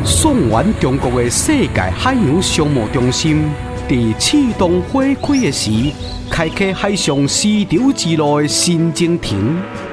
爽完中国的世界海洋商务中心，在启动火开的时，开启海上丝绸之路的新征程。